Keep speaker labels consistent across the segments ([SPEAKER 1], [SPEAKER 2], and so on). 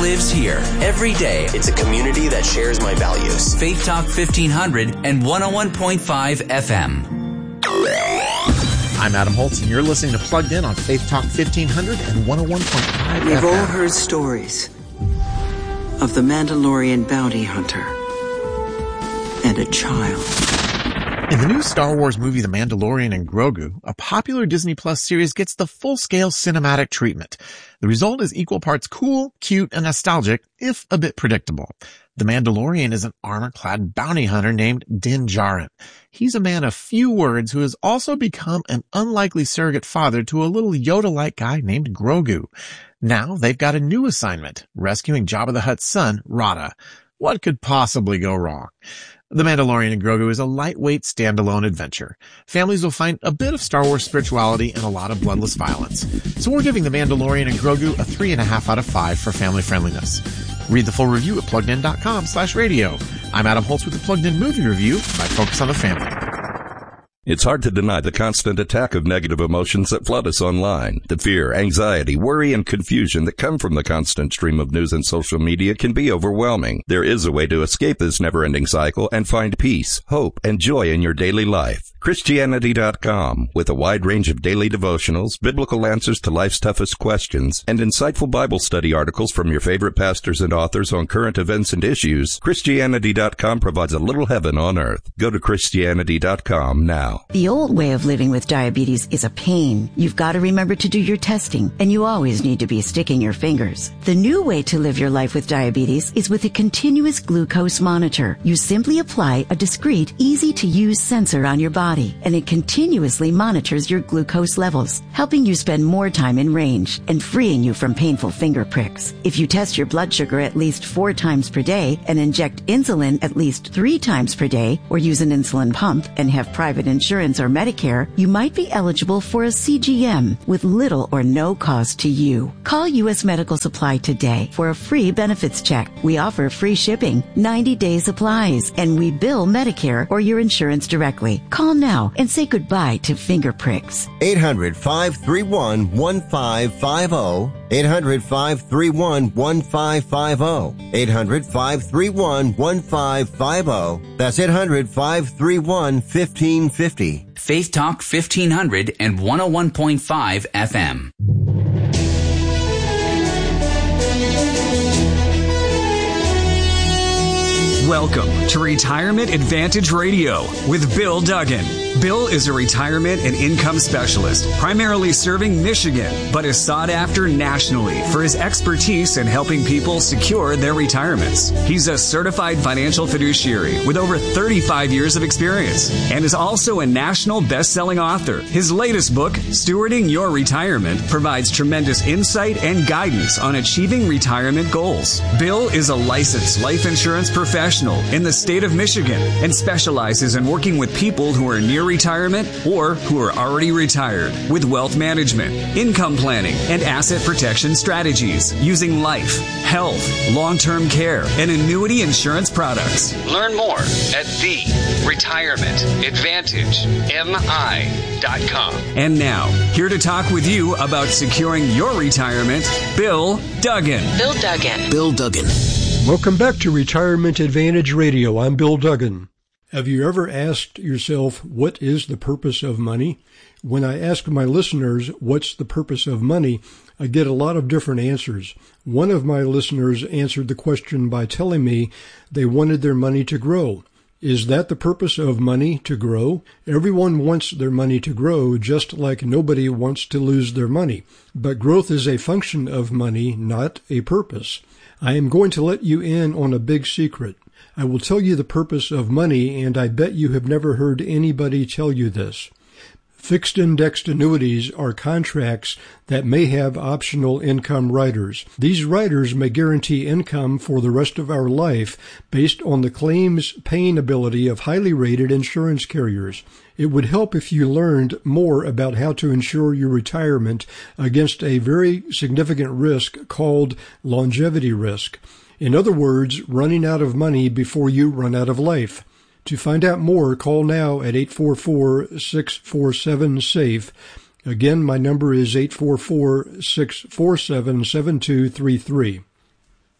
[SPEAKER 1] lives here every day.
[SPEAKER 2] It's a community that shares my values.
[SPEAKER 1] Faith Talk 1500 and 101.5 FM.
[SPEAKER 3] I'm Adam Holtz, and you're listening to Plugged In on Faith Talk 1500 and 101.5
[SPEAKER 4] We've
[SPEAKER 3] FM.
[SPEAKER 4] all heard stories of the Mandalorian bounty hunter and a child.
[SPEAKER 3] In the new Star Wars movie The Mandalorian and Grogu, a popular Disney Plus series gets the full-scale cinematic treatment. The result is equal parts cool, cute, and nostalgic, if a bit predictable. The Mandalorian is an armor-clad bounty hunter named Din Djarin. He's a man of few words who has also become an unlikely surrogate father to a little Yoda-like guy named Grogu. Now they've got a new assignment, rescuing Jabba the Hutt's son, Rada. What could possibly go wrong? The Mandalorian and Grogu is a lightweight standalone adventure. Families will find a bit of Star Wars spirituality and a lot of bloodless violence. So we're giving The Mandalorian and Grogu a 3.5 out of 5 for family friendliness. Read the full review at pluggedin.com/radio. I'm Adam Holtz with the Plugged In movie review by Focus on the Family.
[SPEAKER 5] It's hard to deny the constant attack of negative emotions that flood us online. The fear, anxiety, worry, and confusion that come from the constant stream of news and social media can be overwhelming. There is a way to escape this never-ending cycle and find peace, hope, and joy in your daily life. Christianity.com, with a wide range of daily devotionals, biblical answers to life's toughest questions, and insightful Bible study articles from your favorite pastors and authors on current events and issues, Christianity.com provides a little heaven on earth. Go to Christianity.com now.
[SPEAKER 6] The old way of living with diabetes is a pain. You've got to remember to do your testing, and you always need to be sticking your fingers. The new way to live your life with diabetes is with a continuous glucose monitor. You simply apply a discreet, easy-to-use sensor on your body, and it continuously monitors your glucose levels, helping you spend more time in range and freeing you from painful finger pricks. If you test your blood sugar at least 4 times per day and inject insulin at least 3 times per day, or use an insulin pump and have private insurance or Medicare, you might be eligible for a CGM with little or no cost to you. Call U.S. Medical Supply today for a free benefits check. We offer free shipping, 90-day supplies, and we bill Medicare or your insurance directly. Call now and say goodbye to finger pricks.
[SPEAKER 7] 800-531-1550. 800-531-1550. 800-531-1550. That's 800-531-1550.
[SPEAKER 1] Faith Talk 1500 and 101.5 FM. Welcome to Retirement Advantage Radio with Bill Duggan. Bill is a retirement and income specialist, primarily serving Michigan, but is sought after nationally for his expertise in helping people secure their retirements. He's a certified financial fiduciary with over 35 years of experience and is also a national best-selling author. His latest book, Stewarding Your Retirement, provides tremendous insight and guidance on achieving retirement goals. Bill is a licensed life insurance professional in the state of Michigan and specializes in working with people who are near retirement or who are already retired with wealth management, income planning, and asset protection strategies using life, health, long-term care, and annuity insurance products. Learn more at TheRetirementAdvantageMI.com. And now, here to talk with you about securing your retirement, Bill Duggan.
[SPEAKER 8] Bill Duggan.
[SPEAKER 9] Bill Duggan.
[SPEAKER 10] Welcome back to Retirement Advantage Radio. I'm Bill Duggan. Have you ever asked yourself, what is the purpose of money? When I ask my listeners, what's the purpose of money, I get a lot of different answers. One of my listeners answered the question by telling me they wanted their money to grow. Is that the purpose of money, to grow? Everyone wants their money to grow, just like nobody wants to lose their money. But growth is a function of money, not a purpose. I am going to let you in on a big secret. I will tell you the purpose of money, and I bet you have never heard anybody tell you this. Fixed indexed annuities are contracts that may have optional income riders. These riders may guarantee income for the rest of our life based on the claims paying ability of highly rated insurance carriers. It would help if you learned more about how to insure your retirement against a very significant risk called longevity risk. In other words, running out of money before you run out of life. To find out more, call now at 844-647-SAFE. Again, my number is 844-647-7233.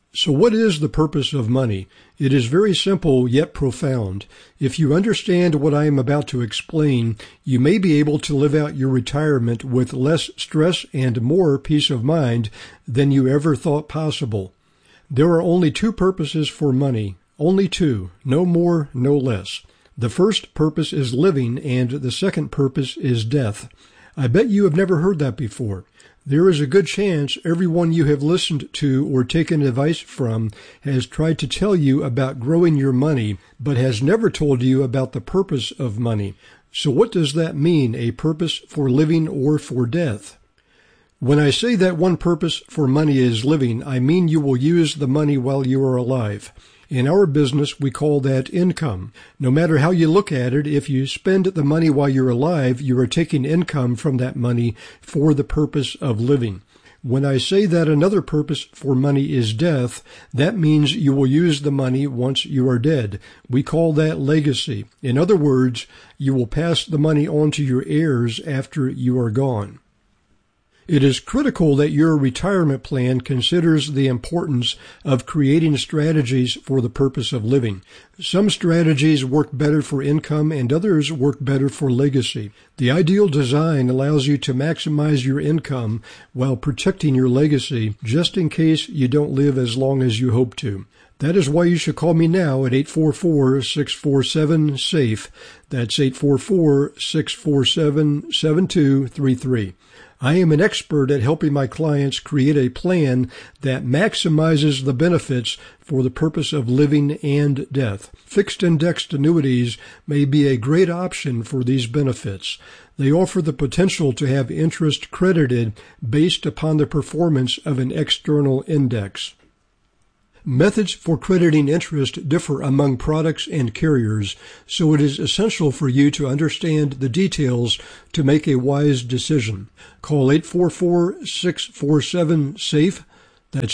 [SPEAKER 10] So what is the purpose of money? It is very simple yet profound. If you understand what I am about to explain, you may be able to live out your retirement with less stress and more peace of mind than you ever thought possible. There are only two purposes for money. Only two. No more, no less. The first purpose is living, and the second purpose is death. I bet you have never heard that before. There is a good chance everyone you have listened to or taken advice from has tried to tell you about growing your money, but has never told you about the purpose of money. So what does that mean, a purpose for living or for death? When I say that one purpose for money is living, I mean you will use the money while you are alive. In our business, we call that income. No matter how you look at it, if you spend the money while you're alive, you are taking income from that money for the purpose of living. When I say that another purpose for money is death, that means you will use the money once you are dead. We call that legacy. In other words, you will pass the money on to your heirs after you are gone. It is critical that your retirement plan considers the importance of creating strategies for the purpose of living. Some strategies work better for income and others work better for legacy. The ideal design allows you to maximize your income while protecting your legacy, just in case you don't live as long as you hope to. That is why you should call me now at 844-647-SAFE. That's 844-647-7233. I am an expert at helping my clients create a plan that maximizes the benefits for the purpose of living and death. Fixed indexed annuities may be a great option for these benefits. They offer the potential to have interest credited based upon the performance of an external index. Methods for crediting interest differ among products and carriers, so it is essential for you to understand the details to make a wise decision. Call 844-647-SAFE. That's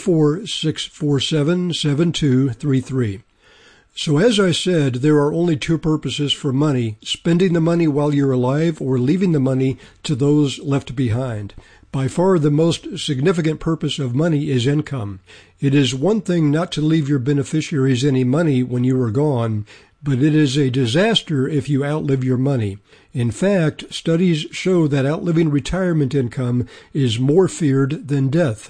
[SPEAKER 10] 844-647-7233. So as I said, there are only two purposes for money: spending the money while you're alive or leaving the money to those left behind. By far the most significant purpose of money is income. It is one thing not to leave your beneficiaries any money when you are gone, but it is a disaster if you outlive your money. In fact, studies show that outliving retirement income is more feared than death.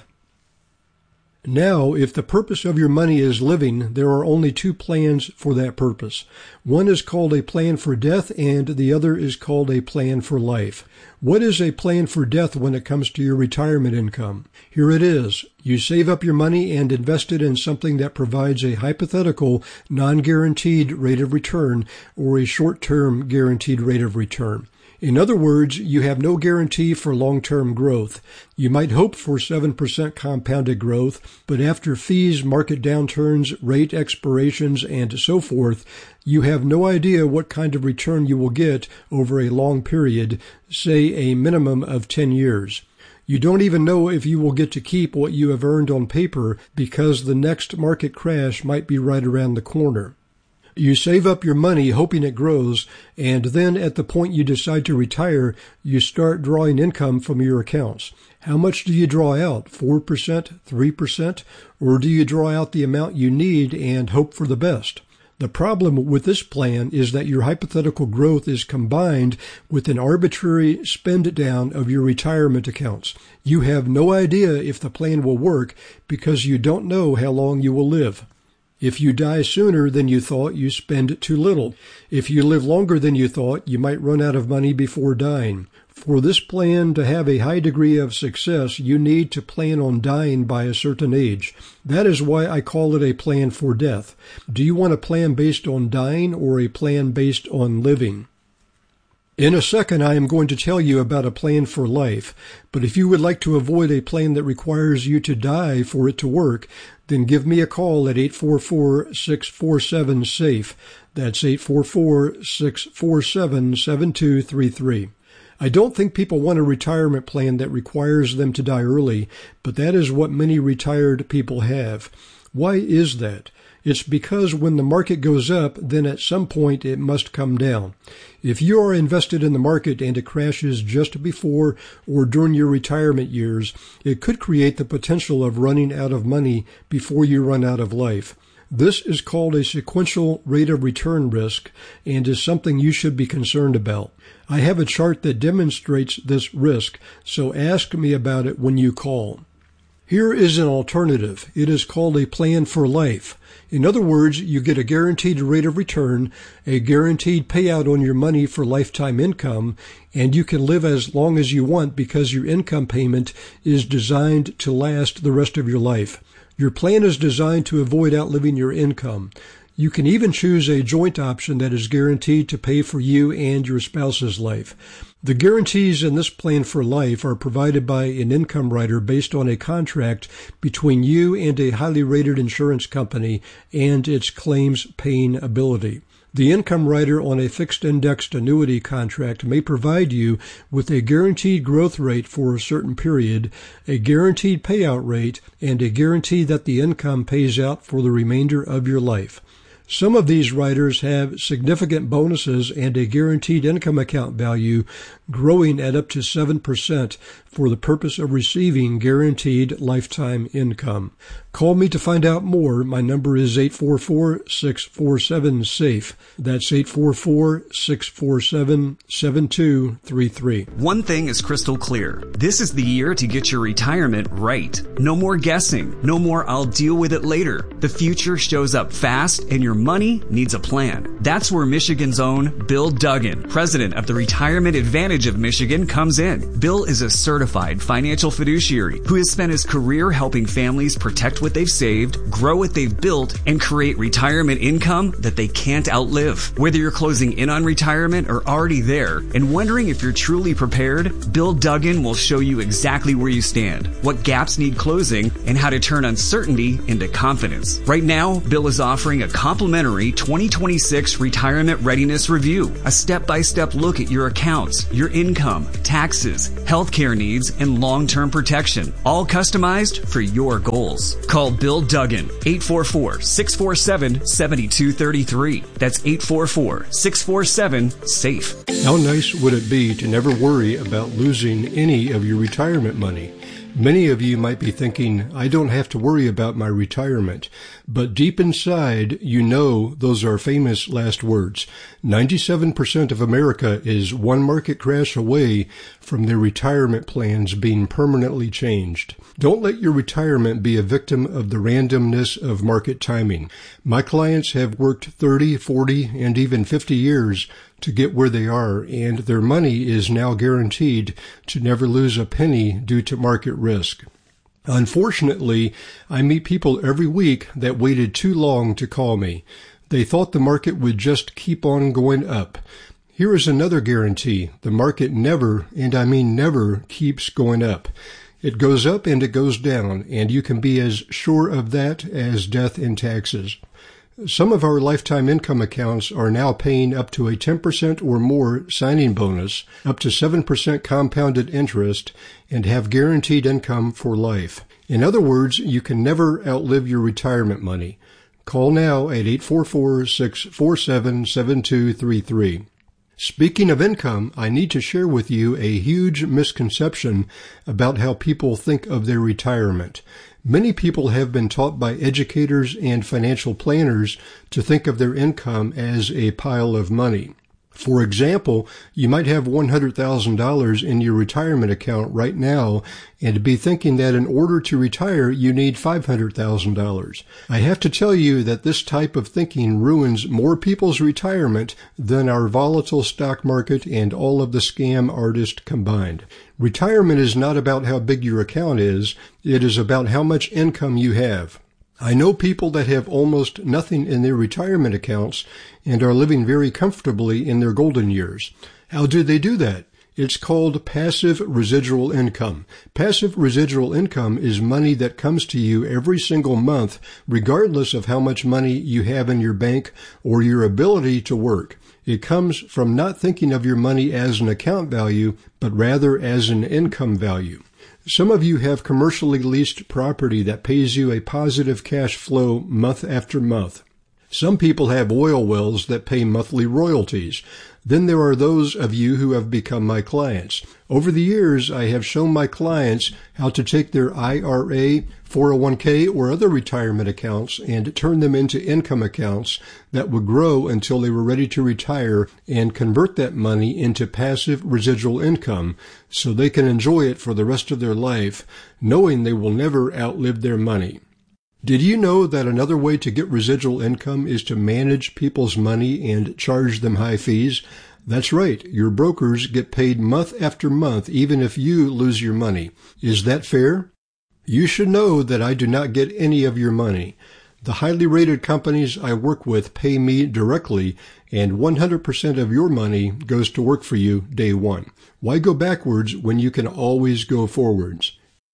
[SPEAKER 10] Now, if the purpose of your money is living, there are only two plans for that purpose. One is called a plan for death, and the other is called a plan for life. What is a plan for death when it comes to your retirement income? Here it is. You save up your money and invest it in something that provides a hypothetical, non-guaranteed rate of return or a short-term guaranteed rate of return. In other words, you have no guarantee for long-term growth. You might hope for 7% compounded growth, but after fees, market downturns, rate expirations, and so forth, you have no idea what kind of return you will get over a long period, say a minimum of 10 years. You don't even know if you will get to keep what you have earned on paper because the next market crash might be right around the corner. You save up your money hoping it grows, and then at the point you decide to retire, you start drawing income from your accounts. How much do you draw out? 4%, 3%? Or do you draw out the amount you need and hope for the best? The problem with this plan is that your hypothetical growth is combined with an arbitrary spend down of your retirement accounts. You have no idea if the plan will work because you don't know how long you will live. If you die sooner than you thought, you spend too little. If you live longer than you thought, you might run out of money before dying. For this plan to have a high degree of success, you need to plan on dying by a certain age. That is why I call it a plan for death. Do you want a plan based on dying or a plan based on living? In a second, I am going to tell you about a plan for life, but if you would like to avoid a plan that requires you to die for it to work, then give me a call at 844-647-SAFE. That's 844-647-7233. I don't think people want a retirement plan that requires them to die early, but that is what many retired people have. Why is that? It's because when the market goes up, then at some point it must come down. If you are invested in the market and it crashes just before or during your retirement years, it could create the potential of running out of money before you run out of life. This is called a sequential rate of return risk and is something you should be concerned about. I have a chart that demonstrates this risk, so ask me about it when you call. Here is an alternative. It is called a plan for life. In other words, you get a guaranteed rate of return, a guaranteed payout on your money for lifetime income, and you can live as long as you want because your income payment is designed to last the rest of your life. Your plan is designed to avoid outliving your income. You can even choose a joint option that is guaranteed to pay for you and your spouse's life. The guarantees in this plan for life are provided by an income rider based on a contract between you and a highly rated insurance company and its claims paying ability. The income rider on a fixed indexed annuity contract may provide you with a guaranteed growth rate for a certain period, a guaranteed payout rate, and a guarantee that the income pays out for the remainder of your life. Some of these riders have significant bonuses and a guaranteed income account value growing at up to 7% for the purpose of receiving guaranteed lifetime income. Call me to find out more. My number is 844-647-SAFE. That's 844-647-7233.
[SPEAKER 1] One thing is crystal clear. This is the year to get your retirement right. No more guessing. No more I'll deal with it later. The future shows up fast and your money needs a plan. That's where Michigan's own Bill Duggan, president of the Retirement Advantage of Michigan, comes in. Bill is a certified financial fiduciary who has spent his career helping families protect what they've saved, grow what they've built, and create retirement income that they can't outlive. Whether you're closing in on retirement or already there and wondering if you're truly prepared, Bill Duggan will show you exactly where you stand, what gaps need closing, and how to turn uncertainty into confidence. Right now, Bill is offering a complimentary 2026 Retirement Readiness Review, a step-by-step look at your accounts, your income, taxes, healthcare needs, and long-term protection, all customized for your goals. Call Bill Duggan, 844-647-7233. That's 844-647-SAFE.
[SPEAKER 10] How nice would it be to never worry about losing any of your retirement money? Many of you might be thinking, I don't have to worry about my retirement. But deep inside, you know those are famous last words. 97% of America is one market crash away from their retirement plans being permanently changed. Don't let your retirement be a victim of the randomness of market timing. My clients have worked 30, 40, and even 50 years to get where they are, and their money is now guaranteed to never lose a penny due to market risk. Unfortunately, I meet people every week that waited too long to call me. They thought the market would just keep on going up. Here is another guarantee. The market never, and I mean never, keeps going up. It goes up and it goes down, and you can be as sure of that as death and taxes. Some of our lifetime income accounts are now paying up to a 10% or more signing bonus, up to 7% compounded interest, and have guaranteed income for life. In other words, you can never outlive your retirement money. Call now at 844-647-7233. Speaking of income, I need to share with you a huge misconception about how people think of their retirement. Many people have been taught by educators and financial planners to think of their income as a pile of money. For example, you might have $100,000 in your retirement account right now and be thinking that in order to retire, you need $500,000. I have to tell you that this type of thinking ruins more people's retirement than our volatile stock market and all of the scam artists combined. Retirement is not about how big your account is. It is about how much income you have. I know people that have almost nothing in their retirement accounts and are living very comfortably in their golden years. How do they do that? It's called passive residual income. Passive residual income is money that comes to you every single month, regardless of how much money you have in your bank or your ability to work. It comes from not thinking of your money as an account value, but rather as an income value. Some of you have commercially leased property that pays you a positive cash flow month after month. Some people have oil wells that pay monthly royalties. Then there are those of you who have become my clients. Over the years, I have shown my clients how to take their IRA, 401k, or other retirement accounts and turn them into income accounts that would grow until they were ready to retire and convert that money into passive residual income so they can enjoy it for the rest of their life, knowing they will never outlive their money. Did you know that another way to get residual income is to manage people's money and charge them high fees? That's right. Your brokers get paid month after month even if you lose your money. Is that fair? You should know that I do not get any of your money. The highly rated companies I work with pay me directly, and 100% of your money goes to work for you day one. Why go backwards when you can always go forwards?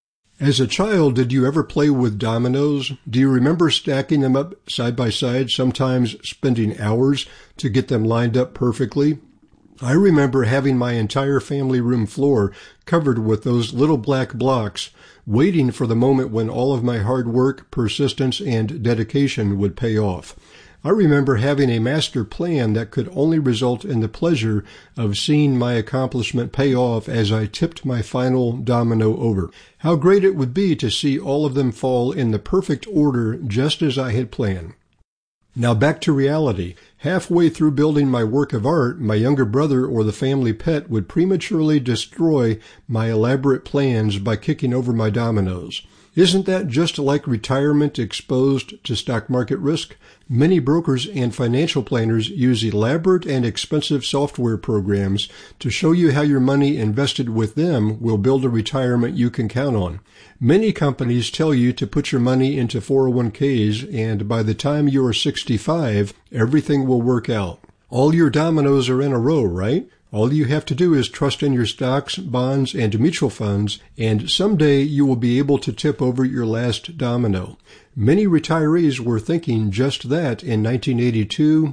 [SPEAKER 10] As a child, did you ever play with dominoes? Do you remember stacking them up side by side, sometimes spending hours to get them lined up perfectly? I remember having my entire family room floor covered with those little black blocks, waiting for the moment when all of my hard work, persistence, and dedication would pay off. I remember having a master plan that could only result in the pleasure of seeing my accomplishment pay off as I tipped my final domino over. How great it would be to see all of them fall in the perfect order just as I had planned. Now back to reality. Halfway through building my work of art, my younger brother or the family pet would prematurely destroy my elaborate plans by kicking over my dominoes. Isn't that just like retirement exposed to stock market risk? Many brokers and financial planners use elaborate and expensive software programs to show you how your money invested with them will build a retirement you can count on. Many companies tell you to put your money into 401ks, and by the time you are 65, everything will work out. All your dominoes are in a row, right? All you have to do is trust in your stocks, bonds, and mutual funds, and someday you will be able to tip over your last domino. Many retirees were thinking just that in 1982,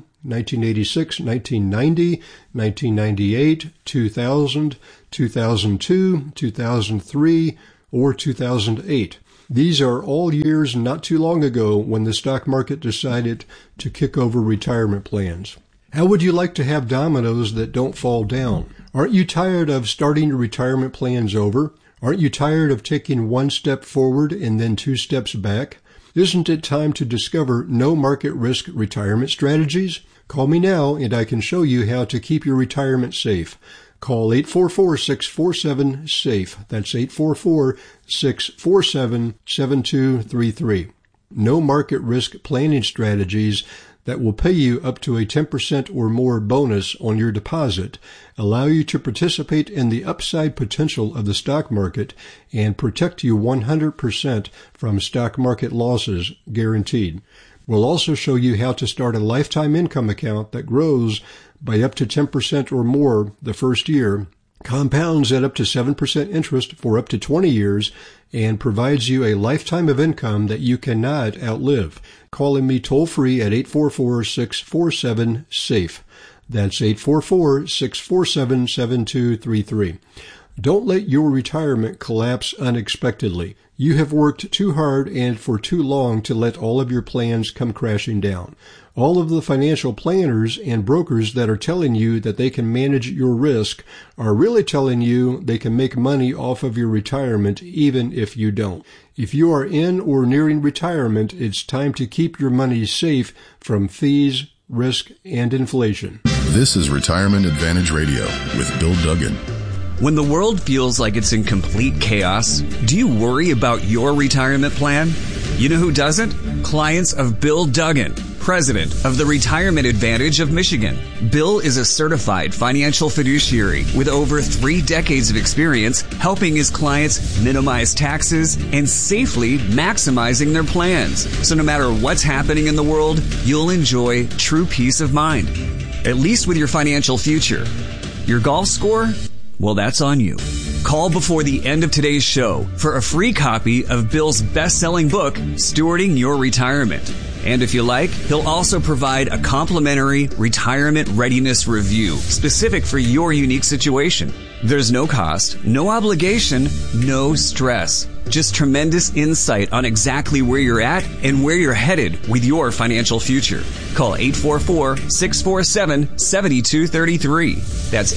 [SPEAKER 10] 1986, 1990, 1998, 2000, 2002, 2003, or 2008. These are all years not too long ago when the stock market decided to kick over retirement plans. How would you like to have dominoes that don't fall down? Aren't you tired of starting your retirement plans over? Aren't you tired of taking one step forward and then two steps back? Isn't it time to discover no market risk retirement strategies? Call me now and I can show you how to keep your retirement safe. Call 844-647-SAFE. That's 844-647-7233. No market risk planning strategies that will pay you up to a 10% or more bonus on your deposit, allow you to participate in the upside potential of the stock market, and protect you 100% from stock market losses, guaranteed. We'll also show you how to start a lifetime income account that grows by up to 10% or more the first year, compounds at up to 7% interest for up to 20 years, and provides you a lifetime of income that you cannot outlive. Calling me toll-free at 844-647-SAFE. That's 844-647-7233. Don't let your retirement collapse unexpectedly. You have worked too hard and for too long to let all of your plans come crashing down. All of the financial planners and brokers that are telling you that they can manage your risk are really telling you they can make money off of your retirement even if you don't. If you are in or nearing retirement, it's time to keep your money safe from fees, risk, and inflation.
[SPEAKER 8] This is Retirement Advantage Radio with Bill Duggan.
[SPEAKER 1] When the world feels like it's in complete chaos, do you worry about your retirement plan? You know who doesn't? Clients of Bill Duggan, president of the Retirement Advantage of Michigan. Bill is a certified financial fiduciary with over 3 decades of experience helping his clients minimize taxes and safely maximizing their plans. So no matter what's happening in the world, you'll enjoy true peace of mind, at least with your financial future. Your golf score? Well, that's on you. Call before the end of today's show for a free copy of Bill's best-selling book, Stewarding Your Retirement. And if you like, he'll also provide a complimentary retirement readiness review specific for your unique situation. There's no cost, no obligation, no stress. Just tremendous insight on exactly where you're at and where you're headed with your financial future. Call 844-647-7233. That's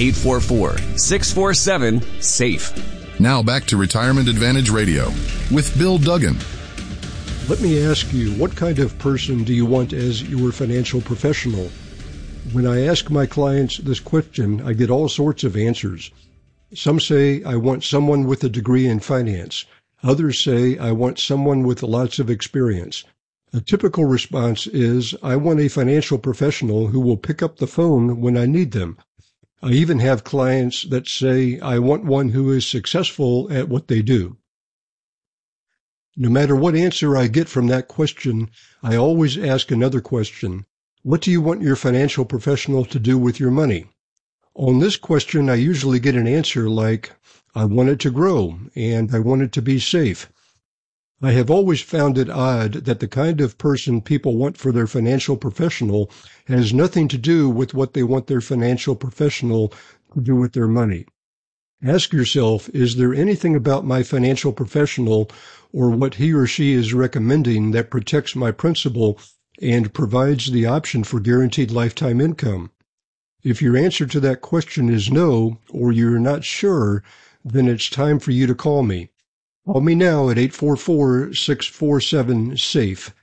[SPEAKER 1] 844-647-SAFE.
[SPEAKER 8] Now back to Retirement Advantage Radio with Bill Duggan.
[SPEAKER 10] Let me ask you, what kind of person do you want as your financial professional? When I ask my clients this question, I get all sorts of answers. Some say, I want someone with a degree in finance. Others say, I want someone with lots of experience. A typical response is, I want a financial professional who will pick up the phone when I need them. I even have clients that say, I want one who is successful at what they do. No matter what answer I get from that question, I always ask another question. What do you want your financial professional to do with your money? On this question, I usually get an answer like, I want it to grow, and I want it to be safe. I have always found it odd that the kind of person people want for their financial professional has nothing to do with what they want their financial professional to do with their money. Ask yourself, is there anything about my financial professional or what he or she is recommending that protects my principal and provides the option for guaranteed lifetime income? If your answer to that question is no, or you're not sure, then it's time for you to call me. Call me now at 844-647-SAFE,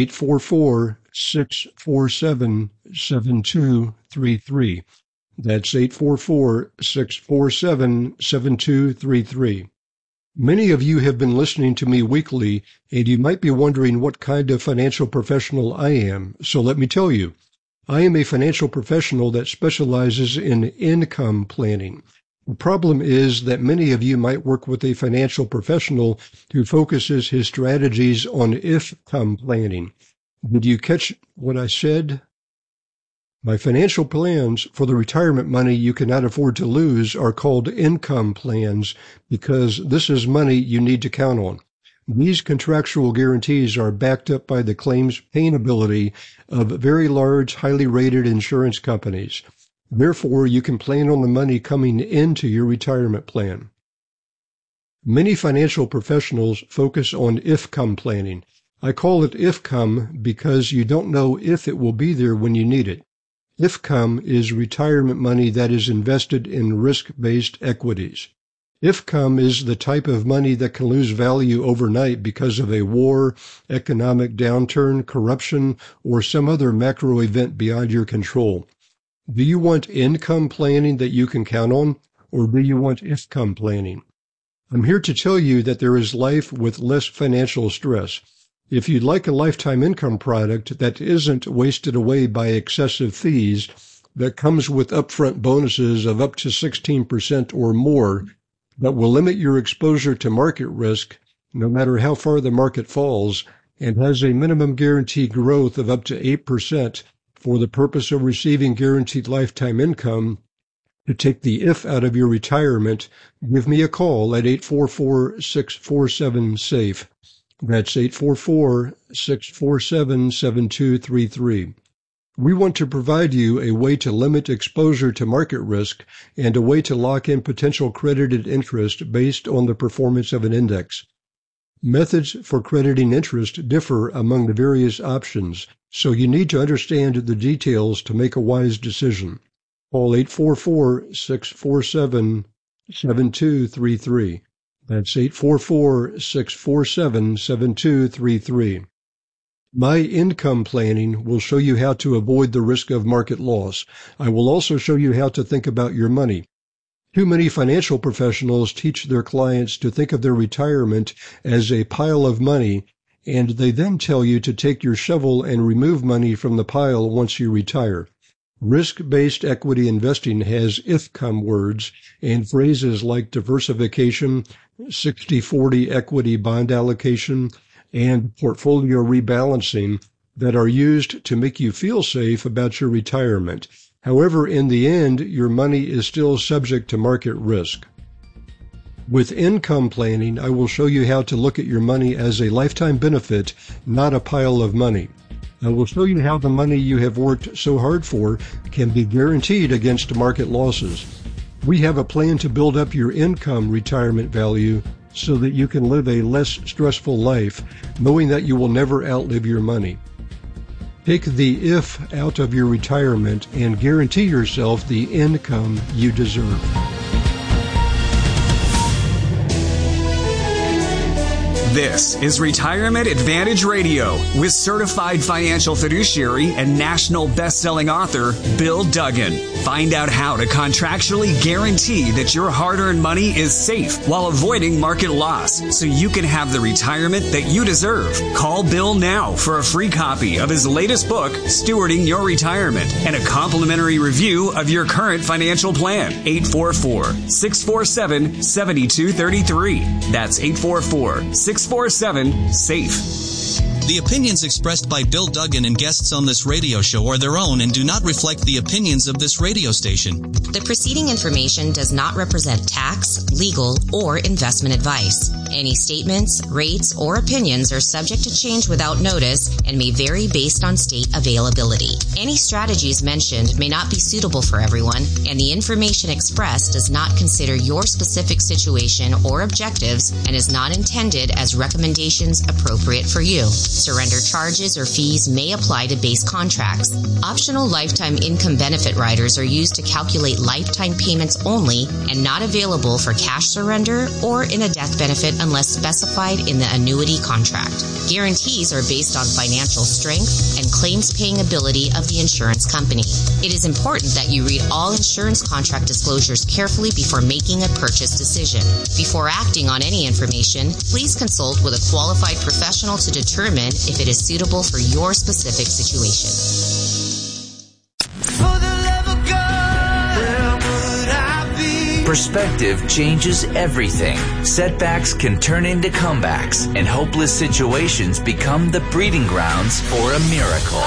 [SPEAKER 10] 844-647-7233. That's 844-647-7233. Many of you have been listening to me weekly, and you might be wondering what kind of financial professional I am. So let me tell you, I am a financial professional that specializes in income planning. The problem is that many of you might work with a financial professional who focuses his strategies on if-come planning. Did you catch what I said? My financial plans for the retirement money you cannot afford to lose are called income plans because this is money you need to count on. These contractual guarantees are backed up by the claims paying ability of very large, highly rated insurance companies. Therefore, you can plan on the money coming into your retirement plan. Many financial professionals focus on if-come planning. I call it if-come because you don't know if it will be there when you need it. If-come is retirement money that is invested in risk-based equities. If-come is the type of money that can lose value overnight because of a war, economic downturn, corruption, or some other macro event beyond your control. Do you want income planning that you can count on, or do you want if-come planning? I'm here to tell you that there is life with less financial stress. If you'd like a lifetime income product that isn't wasted away by excessive fees, that comes with upfront bonuses of up to 16% or more, that will limit your exposure to market risk, no matter how far the market falls, and has a minimum guaranteed growth of up to 8%, for the purpose of receiving guaranteed lifetime income, to take the if out of your retirement, give me a call at 844-647-SAFE. That's 844-647-7233. We want to provide you a way to limit exposure to market risk and a way to lock in potential credited interest based on the performance of an index. Methods for crediting interest differ among the various options, so you need to understand the details to make a wise decision. Call 844-647-7233. That's 844-647-7233. My income planning will show you how to avoid the risk of market loss. I will also show you how to think about your money. Too many financial professionals teach their clients to think of their retirement as a pile of money, and they then tell you to take your shovel and remove money from the pile once you retire. Risk-based equity investing has if-come words and phrases like diversification, 60-40 equity bond allocation, and portfolio rebalancing that are used to make you feel safe about your retirement. However, in the end, your money is still subject to market risk. With income planning, I will show you how to look at your money as a lifetime benefit, not a pile of money. I will show you how the money you have worked so hard for can be guaranteed against market losses. We have a plan to build up your income retirement value so that you can live a less stressful life, knowing that you will never outlive your money. Take the if out of your retirement and guarantee yourself the income you deserve.
[SPEAKER 1] This is Retirement Advantage Radio with certified financial fiduciary and national best-selling author Bill Duggan. Find out how to contractually guarantee that your hard-earned money is safe while avoiding market loss so you can have the retirement that you deserve. Call Bill now for a free copy of his latest book, Stewarding Your Retirement, and a complimentary review of your current financial plan. 844-647-7233. That's 844-647-SAFE.
[SPEAKER 9] The opinions expressed by Bill Duggan and guests on this radio show are their own and do not reflect the opinions of this radio station.
[SPEAKER 11] The preceding information does not represent tax, legal, or investment advice. Any statements, rates, or opinions are subject to change without notice and may vary based on state availability. Any strategies mentioned may not be suitable for everyone, and the information expressed does not consider your specific situation or objectives and is not intended as recommendations appropriate for you. Surrender charges or fees may apply to base contracts. Optional lifetime income benefit riders are used to calculate lifetime payments only and not available for cash surrender or in a death benefit unless specified in the annuity contract. Guarantees are based on financial strength and claims paying ability of the insurance company. It is important that you read all insurance contract disclosures carefully before making a purchase decision. Before acting on any information, please consult with a qualified professional to determine if it is suitable for your specific situation.
[SPEAKER 12] Perspective changes everything. Setbacks can turn into comebacks, and hopeless situations become the breeding grounds for a miracle.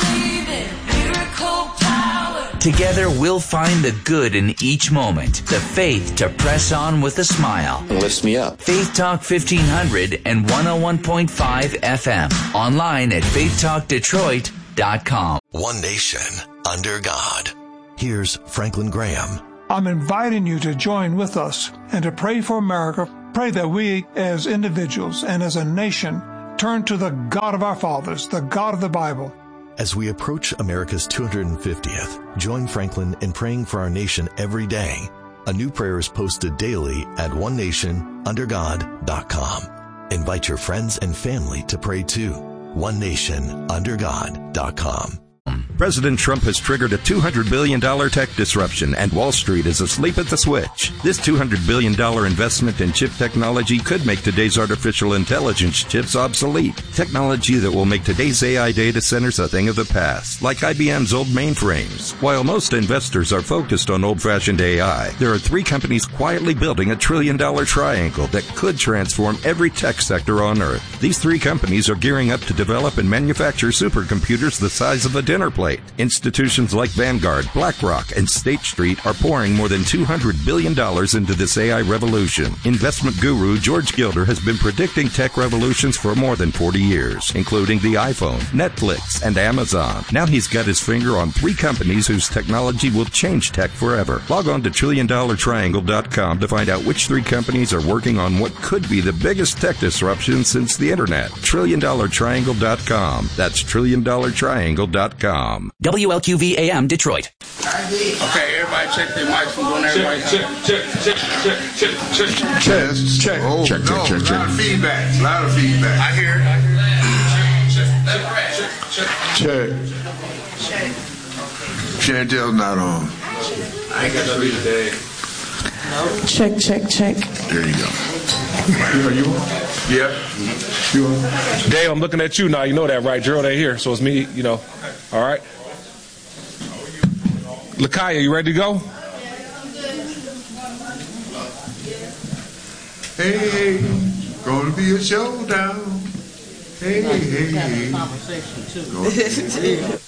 [SPEAKER 12] Together, we'll find the good in each moment, the faith to press on with a smile.
[SPEAKER 2] Lifts me up.
[SPEAKER 12] Faith Talk 1500 and 101.5 FM. Online at faithtalkdetroit.com.
[SPEAKER 13] One nation under God. Here's Franklin Graham.
[SPEAKER 14] I'm inviting you to join with us and to pray for America. Pray that we as individuals and as a nation turn to the God of our fathers, the God of the Bible.
[SPEAKER 13] As we approach America's 250th, join Franklin in praying for our nation every day. A new prayer is posted daily at onenationundergod.com. Invite your friends and family to pray too. onenationundergod.com.
[SPEAKER 5] President Trump has triggered a $200 billion tech disruption, and Wall Street is asleep at the switch. This $200 billion investment in chip technology could make today's artificial intelligence chips obsolete. Technology that will make today's AI data centers a thing of the past, like IBM's old mainframes. While most investors are focused on old-fashioned AI, there are three companies quietly building a $1 trillion triangle that could transform every tech sector on Earth. These three companies are gearing up to develop and manufacture supercomputers the size of a dinner plate. Institutions like Vanguard, BlackRock, and State Street are pouring more than $200 billion into this AI revolution. Investment guru George Gilder has been predicting tech revolutions for more than 40 years, including the iPhone, Netflix, and Amazon. Now he's got his finger on three companies whose technology will change tech forever. Log on to TrillionDollarTriangle.com to find out which three companies are working on what could be the biggest tech disruption since the Internet. TrillionDollarTriangle.com. That's TrillionDollarTriangle.com.
[SPEAKER 12] WLQV AM Detroit.
[SPEAKER 15] Okay, everybody check their mics. We're going everybody check.
[SPEAKER 16] Oh, check. A lot of feedback.
[SPEAKER 15] I hear it.
[SPEAKER 16] Check. Chantel's not on.
[SPEAKER 15] I ain't got to read today.
[SPEAKER 17] No. Check.
[SPEAKER 16] There you go. Are you on?
[SPEAKER 15] Yep.
[SPEAKER 16] You on?
[SPEAKER 18] Dave, I'm looking at you now. You know that, right? Gerald ain't here, so it's me, you know. All right. Lakaya, you ready to go?
[SPEAKER 16] Hey, gonna be a showdown. Hey.